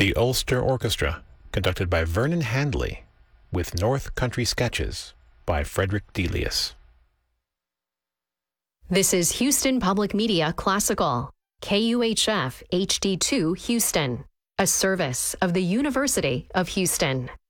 The Ulster Orchestra, conducted by Vernon Handley, with North Country Sketches by Frederick Delius. This is Houston Public Media Classical, KUHF HD2 Houston, a service of the University of Houston.